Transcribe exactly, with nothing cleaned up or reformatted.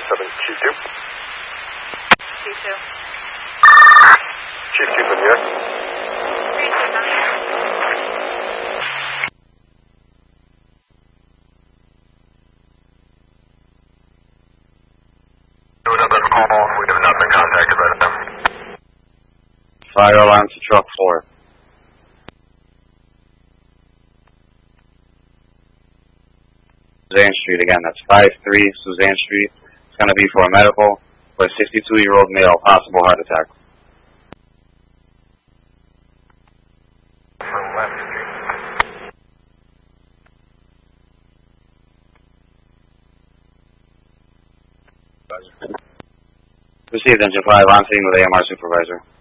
seven Q two. Q two. Chief two from here. three two nine. Another call. We have not been contacted by them. Fire alarm to truck four. Suzanne Street again, that's five three Suzanne Street. It's going to be for a medical for a sixty-two-year-old male, possible heart attack. For left street. Received engine five, on scene with A M R supervisor.